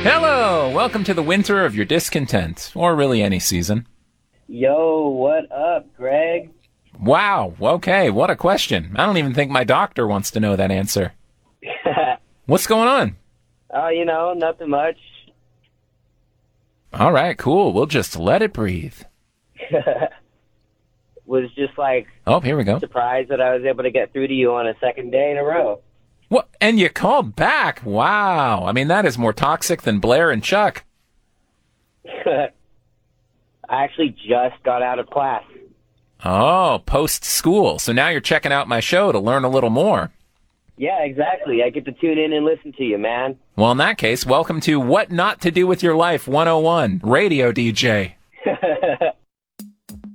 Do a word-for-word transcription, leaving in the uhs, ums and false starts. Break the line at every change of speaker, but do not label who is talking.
Hello! Welcome to the winter of your discontent, or really any season.
Yo, what up, Greg?
Wow, okay, what a question. I don't even think my doctor wants to know that answer. What's going on?
Oh, you know, nothing much.
All right, cool. We'll just let it breathe.
Was just like
Oh, here we go.
surprised that I was able to get through to you on a second day in a row.
What? And you called back? Wow. I mean, that is more toxic than Blair and Chuck.
I actually just got out of class.
Oh, post-school. So now you're checking out my show to learn a little more.
Yeah, exactly. I get to tune in and listen to you, man.
Well, in that case, welcome to What Not to Do with Your Life one oh one, Radio D J.